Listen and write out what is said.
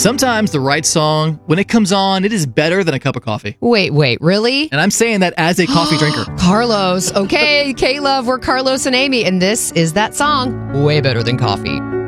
Sometimes the right song, when it comes on, it is better than a cup of coffee. Wait, really? And I'm saying that as a coffee drinker. Carlos. Okay, K-Love, we're Carlos and Amy, and this is that song, Way Better Than Coffee.